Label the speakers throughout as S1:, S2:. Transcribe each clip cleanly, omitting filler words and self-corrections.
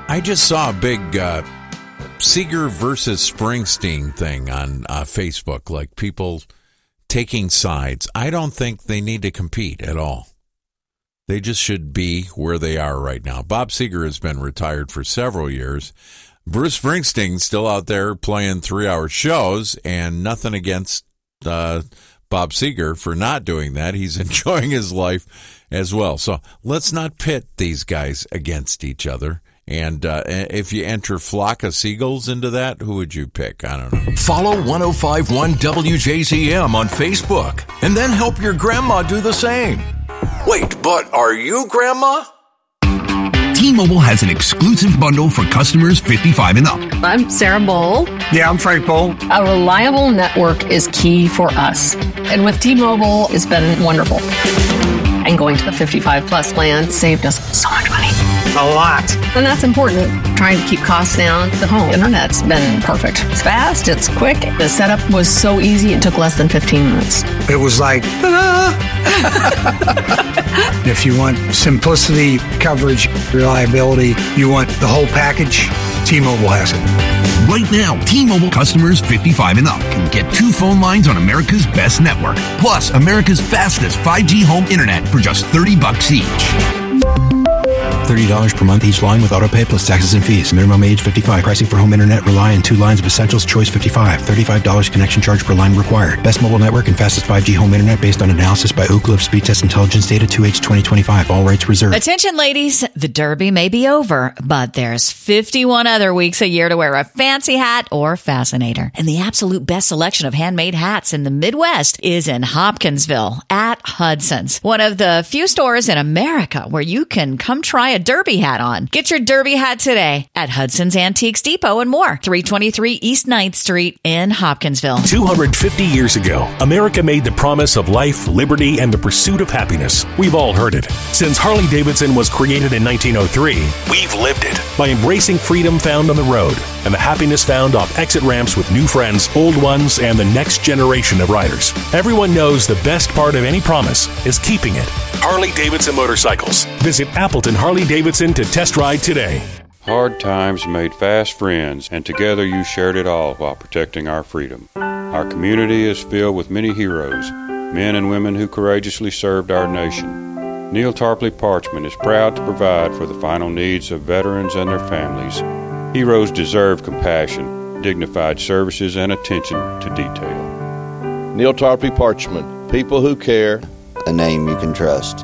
S1: I just saw a big Seeger versus Springsteen thing on Facebook, like people taking sides. I don't think they need to compete at all. They just should be where they are right now. Bob Seger has been retired for several years. Bruce Springsteen's still out there playing 3-hour shows, and nothing against Bob Seger for not doing that. He's enjoying his life as well. So let's not pit these guys against each other. And if you enter Flock of Seagulls into that, who would you pick? I don't know.
S2: Follow 105.1 WJZM on Facebook, and then help your grandma do the same. Wait, but are you Grandma?
S3: T-Mobile has an exclusive bundle for customers 55 and up.
S4: I'm Sarah Bowl.
S5: Yeah, I'm Frank Bowl.
S4: A reliable network is key for us. And with T-Mobile, it's been wonderful. And going to the 55-plus plan saved us so much money.
S5: A lot.
S4: And that's important. Trying to keep costs down. The home internet's been perfect. It's fast. It's quick. The setup was so easy. It took less than 15 minutes.
S5: It was like, ta-da! If you want simplicity, coverage, reliability, you want the whole package, T-Mobile has it.
S3: Right now, T-Mobile customers 55 and up can get 2 phone lines on America's best network, plus America's fastest 5G home internet for just $30 each.
S6: $30 per month each line with autopay plus taxes and fees. Minimum age 55. Pricing for home internet rely on 2 lines of Essentials Choice 55. $35 connection charge per line required. Best mobile network and fastest 5G home internet based on analysis by Oak Cliff Speed Test Intelligence Data 2H 2025. All rights reserved.
S7: Attention, ladies. The Derby may be over, but there's 51 other weeks a year to wear a fancy hat or fascinator. And the absolute best selection of handmade hats in the Midwest is in Hopkinsville at Hudson's, one of the few stores in America where you can come try a Derby hat on. Get your Derby hat today at Hudson's Antiques Depot and more. 323 East 9th Street in Hopkinsville.
S8: 250 years ago, America made the promise of life, liberty, and the pursuit of happiness. We've all heard it. Since Harley-Davidson was created in 1903, we've lived it by embracing freedom found on the road and the happiness found off exit ramps with new friends, old ones, and the next generation of riders. Everyone knows the best part of any promise is keeping it. Harley-Davidson Motorcycles. Visit Appleton Harley-Davidson to test ride today.
S9: Hard times made fast friends, and together you shared it all while protecting our freedom. Our community is filled with many heroes, men and women who courageously served our nation. Neil Tarpley Parchman is proud to provide for the final needs of veterans and their families. Heroes deserve compassion, dignified services, and attention to detail.
S10: Neil Tarpley Parchman, people who care, a name you can trust.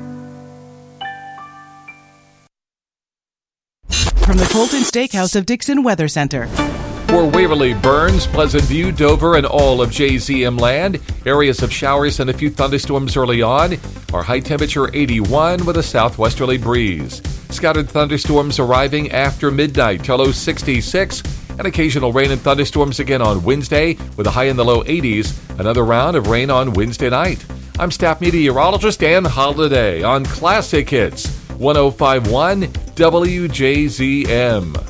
S11: From the Colton Steakhouse of Dixon Weather Center.
S12: For Waverly, Burns, Pleasant View, Dover, and all of JZM land, areas of showers and a few thunderstorms early on. Our high temperature 81 with a southwesterly breeze. Scattered thunderstorms arriving after midnight till low 66. And occasional rain and thunderstorms again on Wednesday with a high in the low 80s. Another round of rain on Wednesday night. I'm staff meteorologist Dan Holiday on Classic Hits 105.1 WJZM.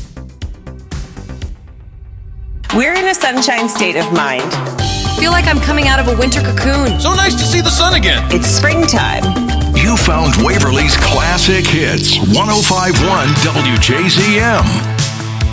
S13: We're in a sunshine state of mind.
S14: Feel like I'm coming out of a winter cocoon.
S2: So nice to see the sun again.
S13: It's springtime.
S2: You found Waverly's Classic Hits 105.1 WJZM.